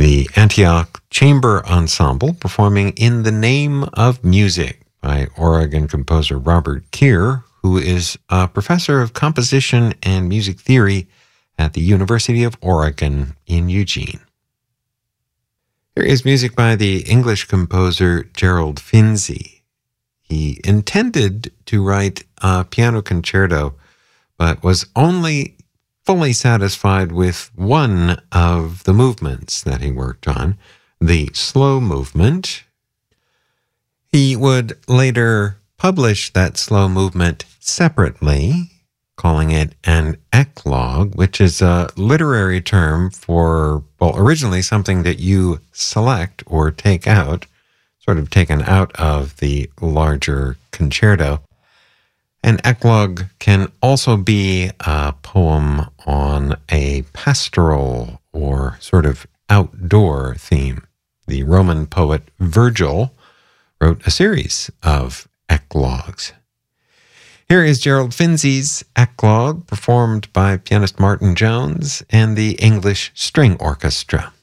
the Antioch Chamber Ensemble performing In the Name of Music by Oregon composer Robert Keir, who is a professor of composition and music theory at the University of Oregon in Eugene. Here is music by the English composer Gerald Finzi. He intended to write a piano concerto, but was only fully satisfied with one of the movements that he worked on, the slow movement. He would later publish that slow movement separately, calling it an eclogue, which is a literary term for, well, originally something that you select or take out, sort of taken out of the larger concerto. An eclogue can also be a poem on a pastoral or sort of outdoor theme. The Roman poet Virgil wrote a series of eclogues. Here is Gerald Finzi's eclogue, performed by pianist Martin Jones and the English String Orchestra.